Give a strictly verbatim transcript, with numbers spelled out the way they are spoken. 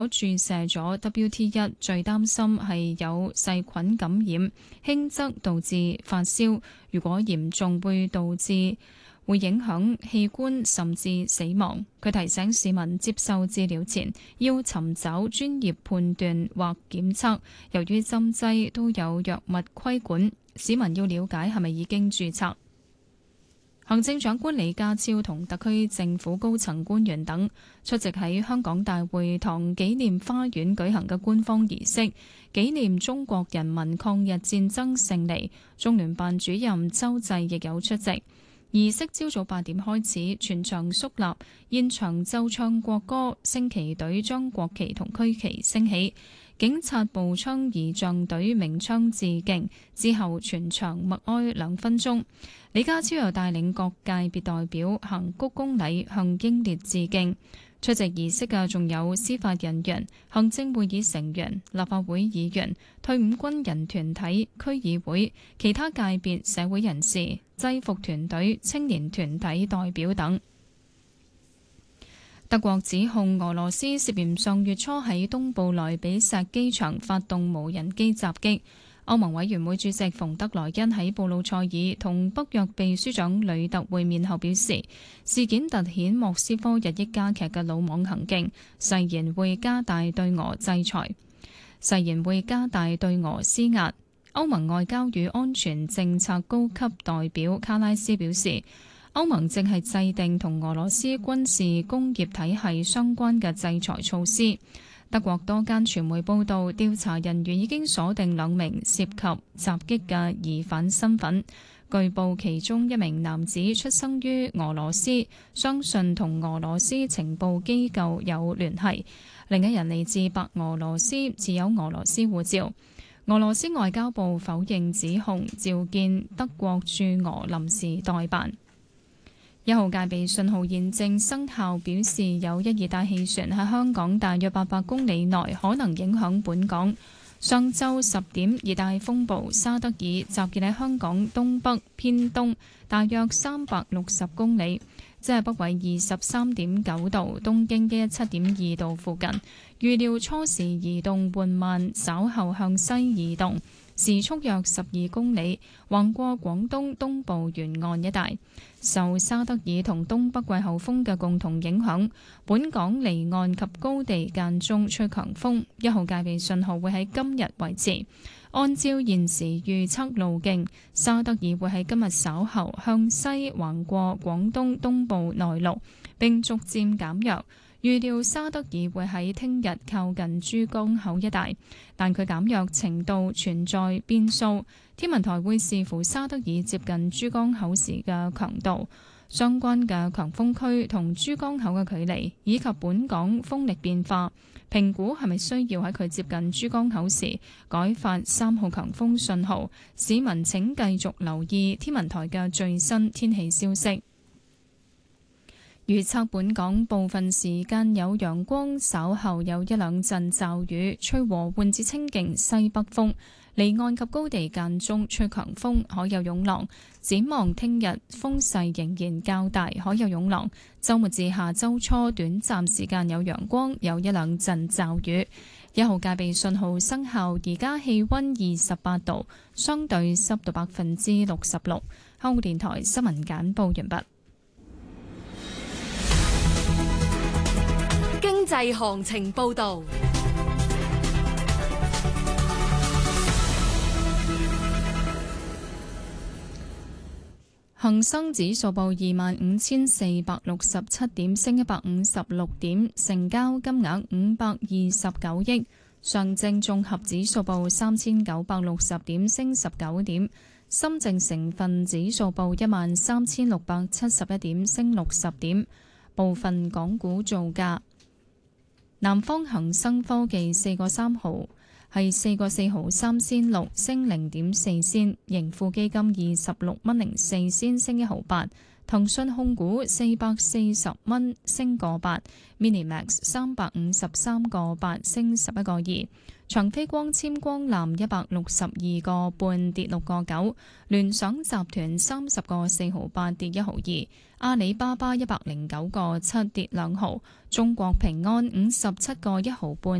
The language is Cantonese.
注射咗 W T 一，最擔心係有細菌感染，輕則導致發燒，如果嚴重會導致會影響器官甚至死亡。佢提醒市民接受治療前要尋找專業判斷或檢測，由於針劑都有藥物規管，市民要了解係咪已經註冊。行政長官李家超同特區政府高層官員等出席喺香港大會堂紀念花園舉行嘅官方儀式，紀念中國人民抗日戰爭勝利。中聯辦主任周濟亦有出席。儀式朝早八點開始，全場肅立，現場奏唱國歌，升旗隊將國旗同區旗升起，警察步槍儀仗隊鳴槍致敬，之後全場默哀兩分鐘。李家超又帶領各界別代表行鞠躬禮向英烈致敬。出席儀式嘅仲有司法人員、行政會議成員、立法會議員、退伍軍人團體、區議會、其他界別社會人士、制服團隊、青年團體代表等。德國指控俄羅斯涉嫌上月初喺東部萊比錫機場發動無人機襲擊。歐盟委員會主席馮德萊恩喺布魯塞爾同北約秘書長呂特會面後表示，事件凸顯莫斯科日益加劇嘅魯莽行徑，誓言會加大對俄制裁，誓言會加大對俄施壓。歐盟外交與安全政策高級代表卡拉斯表示，歐盟正係制定同俄羅斯軍事工業體系相關嘅制裁措施。德國多間傳媒報道，調查人員已經鎖定兩名涉及襲擊嘅疑犯身份。據報其中一名男子出生於俄羅斯，相信同俄羅斯情報機構有聯繫；另一人嚟自白俄羅斯，持有俄羅斯護照。俄羅斯外交部否認指控，召見德國駐俄臨時代辦。一號戒備信號現正生效，表示有一熱帶氣旋喺香港大約八百公里內可能影響本港。上晝十點，熱帶風暴沙德爾集結喺香港東北偏東大約三百六十公里，即係北緯二十三點九度、東經一一七點二度附近。預料初時移動緩慢，稍後向西移動，時速約十二公里，橫過廣東東部沿岸一帶。受沙德爾同東北季候風嘅共同影響，本港離岸及高地間中吹強風，一號戒備信號會喺今日維持。按照現時預測路徑，沙德爾會喺今日稍後向西橫過廣東東部內陸，並逐漸減弱。預料沙德爾會喺聽日靠近珠江口一帶，但佢減弱程度存在變數。天文台會視乎沙德爾接近珠江口時嘅強度、相關嘅強風區同珠江口嘅距離，以及本港風力變化，評估係咪需要喺佢接近珠江口時改發三號強風信號。市民請繼續留意天文台嘅最新天氣消息。預測本港部分時間有陽光，稍後有一兩陣驟雨，吹和緩至清勁西北風，離岸及高地間中吹強風，可有湧浪。展望聽日風勢仍然較大，可有湧浪。週末至下週初短暫時間有陽光，有一兩陣驟雨。一號戒備信號生效，而家氣溫二十八度，相對濕度百分之六十六。香港電台新聞簡報完畢。 經濟行情報道， 恒生指數報二萬五千四百六十七點，升一百五十六點，成交金額五百二十九億。上證綜合指數報三千九百六十點，升十九點。深證成分指數報一萬三千六百七十一點，升六十點。部分港股造價。南方恒生科技四個三毫， 係四個四毫三仙六，升零點四仙。盈富基金二十六蚊零四仙，升一毫八。騰訊控股四百四十蚊，升個八。Minimax 三百五十三個八，升十一個二。長飛光纖光纜一百六十二個半，跌六個九。聯想集團三十個四毫八，跌一毫二。阿里巴巴一百零九個七，跌兩毫。中國平安五十七個一毫半。